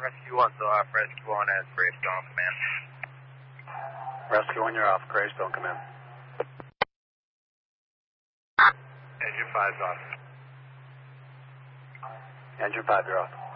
Rescue 1, so off. Rescue 1 as Greystone, command. Rescue 1, you're off. Greystone, command. Engine 5's off. Engine 5, you're off.